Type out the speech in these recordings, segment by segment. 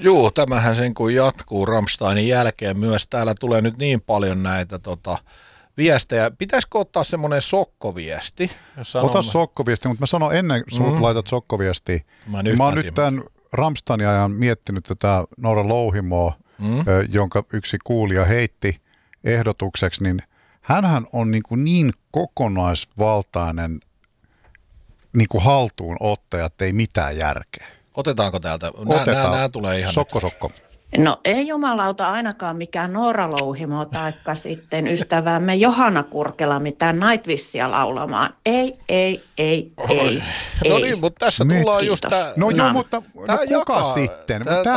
Juu, tämähän sen kun jatkuu Rammsteinin jälkeen myös. Täällä tulee nyt niin paljon näitä viestejä. Pitäisikö ottaa semmoinen sokkoviesti? Ota sokkoviesti, mutta mä sanon ennen sun laitat sokkoviestiä. Mä oon nyt tämän Rammsteinin ajan miettinyt tätä Noora Louhimoa, jonka yksi kuulija heitti ehdotukseksi, niin hänhän on niin kokonaisvaltainen haltuunottaja, että ei mitään järkeä. Otetaanko täältä? Nämä tulee ihan... Sokko. No ei jumalauta ainakaan mikään Noora Louhimo taikka sitten ystävämme Johanna Kurkela mitään Nightwishia laulamaan. Ei. No niin, mutta tässä tullaan just tää... No joo, mutta kuka sitten?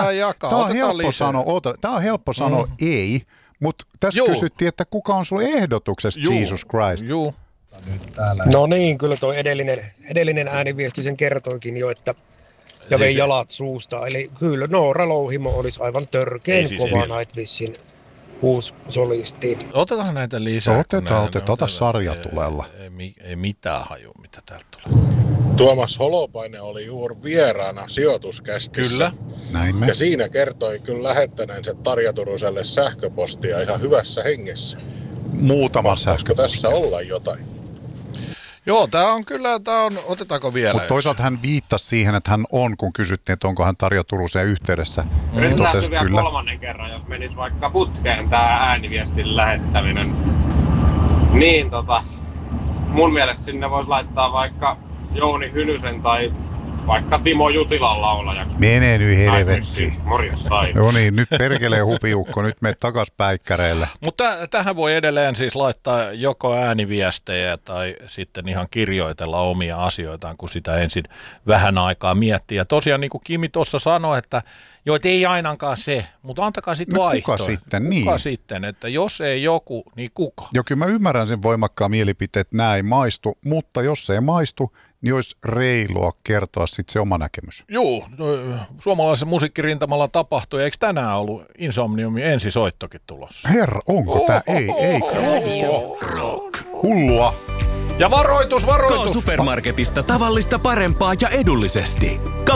Tää on helppo sanoa ei, mutta tässä kysyttiin, että kuka on sun ehdotuksesta Jesus Christ? Juu. No niin, kyllä tuo edellinen ääniviesti sen kertoikin jo, että ja vei jalat suusta. Eli kyllä Noora Louhimo olisi aivan törkeän kova Nightwishin uusi solisti. Otetaan näitä lisää. Ota sarjatulella. Ei mitään haju, mitä täältä tulee. Tuomas Holopainen oli juuri vieraana sijoituskästissä. Kyllä. Näin me. Ja siinä kertoi kyllä lähettäneensä Tarja Turuselle sähköpostia ihan hyvässä hengessä. Muutama sähköpostia. Tässä olla jotain? Joo, otetaanko vielä? Mutta toisaalta hän viittasi siihen, että hän on, kun kysyttiin, että onko hän Tarja Turuseen yhteydessä. Nyt lähti vielä kolmannen kerran, jos menisi vaikka putkeen tämä ääniviestin lähettäminen. Niin mun mielestä sinne voisi laittaa vaikka Jouni Hynysen tai vaikka Timo Jutilan laulajaksi. Menee nyt helvettiin. Morjes sai. No niin, nyt perkelee hupiukko, nyt menet takas päikkäreille. Mutta tähän voi edelleen siis laittaa joko ääniviestejä tai sitten ihan kirjoitella omia asioitaan, kun sitä ensin vähän aikaa miettii. Ja tosiaan niin kuin Kimi tuossa sanoi, että joo, et ei ainakaan se, mutta antakaa sitten vaihtoehto. Kuka sitten, että jos ei joku, niin kuka? Joo, kyllä mä ymmärrän sen voimakkaan mielipiteen, että nämä ei maistu, mutta jos se ei maistu, niin olisi reilua kertoa sitten se oma näkemys. Joo, suomalaisessa musiikkirintamalla tapahtui. Eikö tänään ollut Insomniumin ensisoittokin tulossa? Herra, onko tämä? Ei. Radio Rock. Hullua. Ja varoitus! K-supermarketista tavallista parempaa ja edullisesti.